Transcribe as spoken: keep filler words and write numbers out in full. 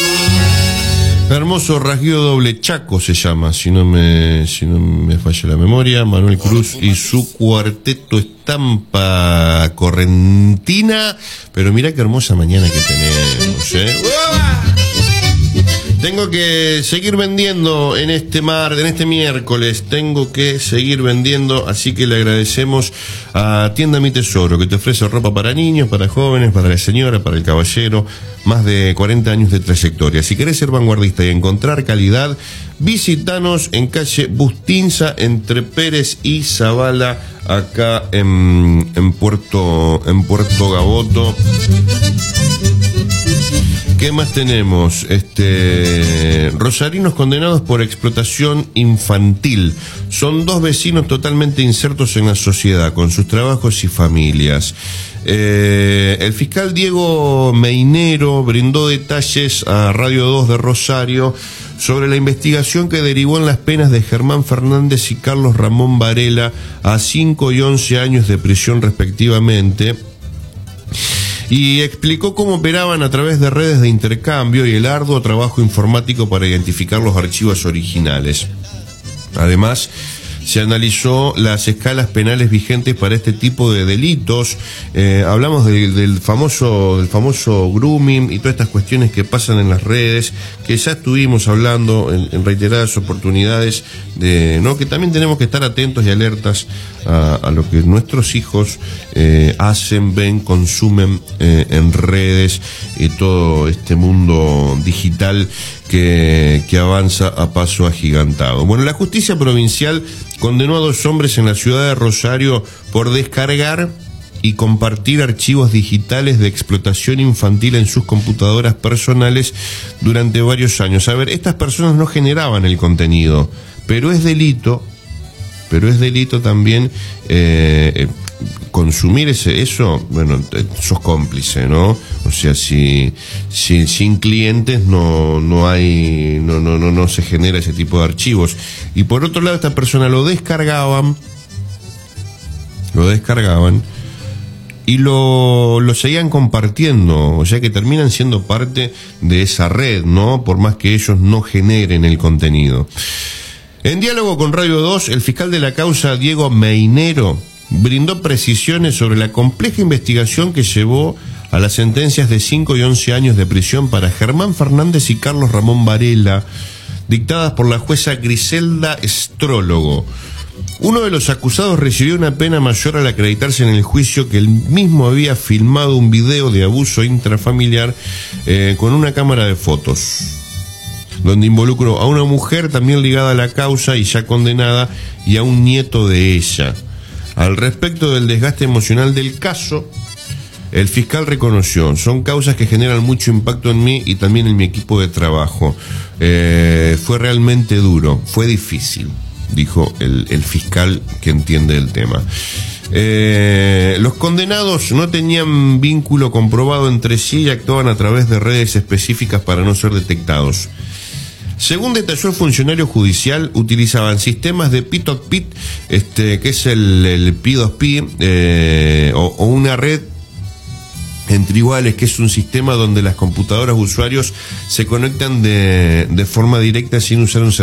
Hermoso rasgueo doble, Chaco se llama, si no me si no me falla la memoria. Manuel Cruz y su cuarteto Estampa Correntina. Pero mirá qué hermosa mañana que tenemos, ¿eh? Tengo que seguir vendiendo en este mar, en este miércoles, tengo que seguir vendiendo, así que le agradecemos a Tienda Mi Tesoro, que te ofrece ropa para niños, para jóvenes, para la señora, para el caballero, más de cuarenta años de trayectoria. Si querés ser vanguardista y encontrar calidad, visitanos en calle Bustinza, entre Pérez y Zavala, acá en, en Puerto, en Puerto Gaboto. ¿Qué más tenemos? Este, rosarinos condenados por explotación infantil. Son dos vecinos totalmente insertos en la sociedad, con sus trabajos y familias. Eh, el fiscal Diego Meinero brindó detalles a Radio dos de Rosario sobre la investigación que derivó en las penas de Germán Fernández y Carlos Ramón Varela a cinco y once años de prisión respectivamente. Y explicó cómo operaban a través de redes de intercambio y el arduo trabajo informático para identificar los archivos originales. Además, se analizó las escalas penales vigentes para este tipo de delitos. Eh, hablamos de, del famoso del famoso grooming y todas estas cuestiones que pasan en las redes, que ya estuvimos hablando en, en reiteradas oportunidades, de no que también tenemos que estar atentos y alertas a, a lo que nuestros hijos eh, hacen, ven, consumen eh, en redes y todo este mundo digital que, que avanza a paso agigantado. Bueno, la justicia provincial condenó a dos hombres en la ciudad de Rosario por descargar y compartir archivos digitales de explotación infantil en sus computadoras personales durante varios años. A ver, estas personas no generaban el contenido, pero es delito, pero es delito también eh, consumir ese, eso, bueno, sos cómplice, ¿no? O sea, si, si sin clientes no, no hay, no, no, no, no se genera ese tipo de archivos. Y por otro lado, esta persona lo descargaban, lo descargaban y lo, lo seguían compartiendo, o sea que terminan siendo parte de esa red, ¿no? Por más que ellos no generen el contenido. En diálogo con Radio dos, el fiscal de la causa, Diego Meinero, brindó precisiones sobre la compleja investigación que llevó a las sentencias de cinco y once años de prisión para Germán Fernández y Carlos Ramón Varela, dictadas por la jueza Griselda Strólogo. Uno de los acusados recibió una pena mayor al acreditarse en el juicio que él mismo había filmado un video de abuso intrafamiliar eh, con una cámara de fotos, donde involucró a una mujer también ligada a la causa y ya condenada y a un nieto de ella. Al respecto del desgaste emocional del caso, el fiscal reconoció: son causas que generan mucho impacto en mí y también en mi equipo de trabajo. Eh, fue realmente duro, fue difícil, dijo el, el fiscal que entiende el tema. Eh, los condenados no tenían vínculo comprobado entre sí y actuaban a través de redes específicas para no ser detectados. Según detalló el funcionario judicial, utilizaban sistemas de P dos P, este, que es el, el P dos P, eh, o, o una red entre iguales, que es un sistema donde las computadoras de usuarios se conectan de, de forma directa sin usar un